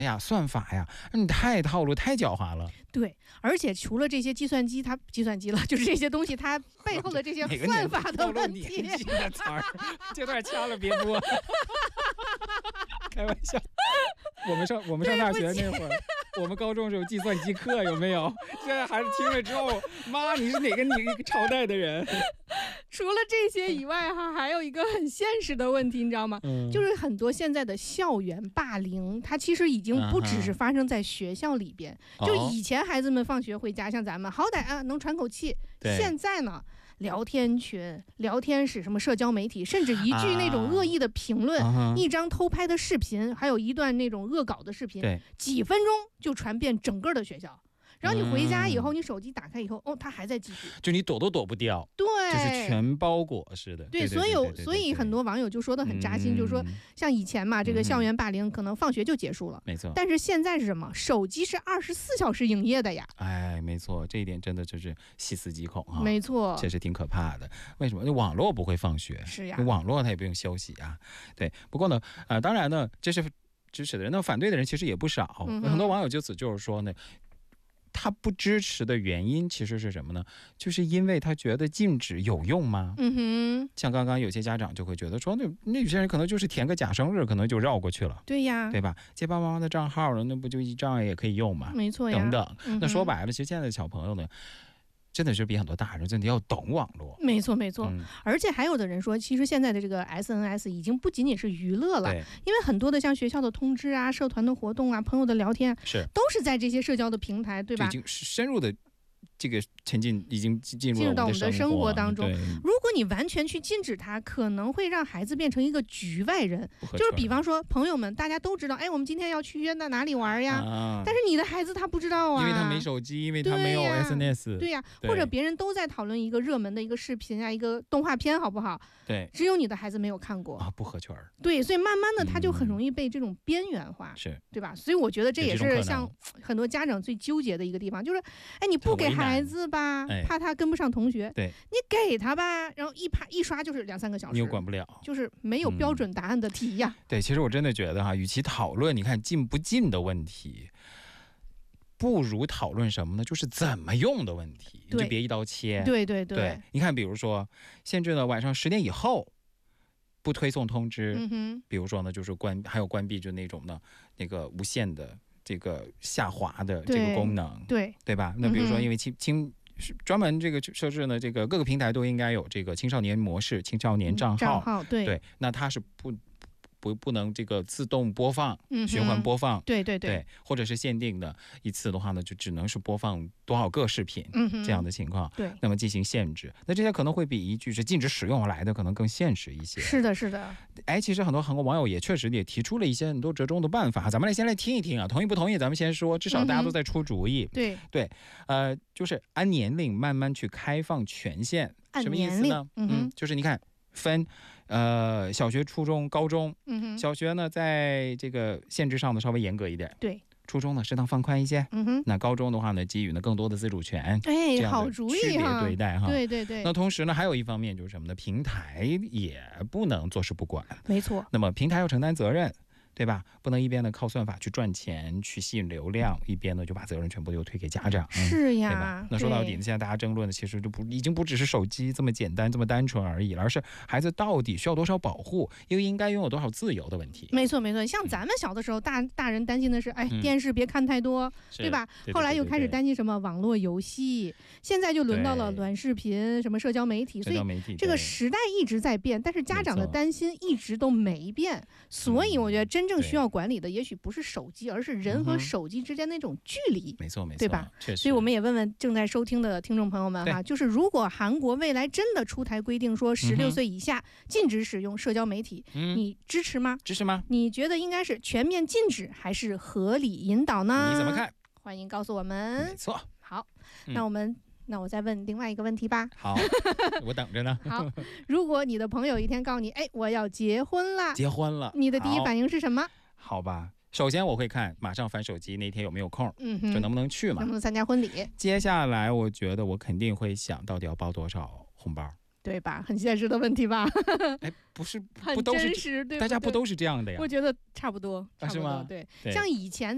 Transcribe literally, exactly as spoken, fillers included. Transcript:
哎呀，算法呀，你太套路，太狡猾了。 对，而且除了这些计算机，它计算机了，就是这些东西，它背后的这些算法的问题。 哪个的词儿，这段掐了别播。开玩笑，我们上我们上大学那会儿，我们高中时候计算机课有没有？现在孩子听了之后，妈，你是哪个哪个朝代的人？ 除了这些以外哈，还有一个很现实的问题，你知道吗？嗯、就是很多现在的校园霸凌，它其实已经不只是发生在学校里边。嗯、就以前孩子们放学回家，像咱们好歹啊能喘口气，现在呢，聊天群、聊天室、什么社交媒体，甚至一句那种恶意的评论、啊、一张偷拍的视频，还有一段那种恶搞的视频，几分钟就传遍整个的学校。然后你回家以后，嗯、你手机打开以后，哦，它还在继续， 就你躲都躲不掉， 对， 就是全包裹似的。 对，所以有，所以很多网友就说的很扎心，嗯、就是说，像以前嘛，这个校园霸凌可能放学就结束了， 没错。 但是现在是什么？手机是二十四小时营业的呀。 哎，没错，这一点真的就是细思极恐啊。 没错， 这是挺可怕的。为什么？网络不会放学， 是呀， 网络它也不用休息啊。对，不过呢，呃，当然呢，这是支持的人，那反对的人其实也不少，嗯、很多网友就此就是说呢。他不支持的原因其实是什么呢？就是因为他觉得禁止有用吗？ 嗯哼， 像刚刚有些家长就会觉得说，那那有些人可能就是填个假生日，可能就绕过去了。 对呀， 对吧？借爸爸妈妈的账号了，那不就一张也可以用吗？ 没错呀。 等等，嗯、那说白了，其实现在的小朋友呢。真的是比很多大人真的要懂网络， 没错没错、嗯，而且还有的人说，其实现在的这个 S N S 已经不仅仅是娱乐了，因为很多的像学校的通知啊、社团的活动啊、朋友的聊天， 是都是在这些社交的平台，对吧？ 已经深入的。这个沉浸已经进入到我们的生活当中。 如果你完全去禁止它，可能会让孩子变成一个局外人。就是比方说，朋友们大家都知道，哎，我们今天要去约到哪里玩呀？啊、但是你的孩子他不知道啊， 因为他没手机，因为他没有 S N S。 对呀、啊，或者别人都在讨论一个热门的一个视频啊，一个动画片，好不好？ 对， 只有你的孩子没有看过啊，不合群。 对，所以慢慢的他就很容易被这种边缘化， 是、嗯、 对吧？所以我觉得这也是像很多家长最纠结的一个地方，就是，哎，你不给孩子吧？怕他跟不上同学， 对， 你给他吧，然后一拍一刷就是两三个小时， 你又管不了， 就是没有标准答案的题呀、 嗯。对，其实我真的觉得哈，与其讨论你看禁不禁的问题，不如讨论什么呢？就是怎么用的问题，你就别一刀切。 对对 对, 对，你看，比如说限制了晚上十点以后不推送通知， 嗯哼， 比如说呢，就是关还有关闭就那种呢那个无限的这个下滑的这个功能， 对对吧？那比如说因为青青。专门这个设置呢，这个各个平台都应该有这个青少年模式、青少年账号， 账号对对，那它是不不不能这个自动播放、嗯、循环播放， 对对 对, 对，或者是限定的一次的话呢，就只能是播放多少个视频、嗯、这样的情况， 对， 那么进行限制，那这些可能会比一句是禁止使用来的可能更现实一些。 是的，是的。 哎，其实很多韩国网友也确实也提出了一些很多折中的办法，咱们来先来听一听啊，同意不同意？咱们先说，至少大家都在出主意。 嗯、对对，呃，就是按年龄慢慢去开放权限，什么意思呢？ 嗯, 嗯，就是你看。分，呃，小学、初中、高中， 嗯哼， 小学呢，在这个限制上呢稍微严格一点， 对， 初中呢适当放宽一些， 嗯哼， 那高中的话呢，给予呢更多的自主权， 哎，好主意哈， 区别对待哈， 对对对。 那同时呢，还有一方面就是什么呢？平台也不能坐视不管， 没错。 那么平台要承担责任。对吧？不能一边呢靠算法去赚钱、去吸引流量，一边呢就把责任全部又推给家长。 是呀， 对吧？那说到底，现在大家争论的其实就不已经不只是手机这么简单、这么单纯而已了，而是孩子到底需要多少保护，又应该拥有多少自由的问题。 没错，没错。像咱们小的时候，嗯、大大人担心的是，哎，电视别看太多，嗯、对吧？ 对对对对对， 后来又开始担心什么网络游戏，现在就轮到了短视频、什么社交媒体。所以这个时代一直在变，但是家长的担心一直都没变。所以我觉得真正需要管理的。也许不是手机，而是人和手机之间那种距离， 没错没错， 对吧？ 确实。 所以我们也问问正在收听的听众朋友们哈，就是如果韩国未来真的出台规定说十六岁以下禁止使用社交媒体，嗯、你支持吗？ 支持吗？ 你觉得应该是全面禁止还是合理引导呢？ 你怎么看？ 欢迎告诉我们。 没错。 好，嗯、那我们。那我再问另外一个问题吧。 好，我等着呢。 好，如果你的朋友一天告诉你，哎，我要结婚了， 结婚了， 你的第一反应是什么？ 好吧，首先我会看马上翻手机那天有没有空，嗯，就能不能去嘛， 能不能参加婚礼。 接下来我觉得我肯定会想到底要包多少红包， 对吧？很现实的问题吧？ 哎，不是， 不都是真实，对不对？ 大家不都是这样的呀？ 我觉得差不多，差不多是吗？ 对，像以前。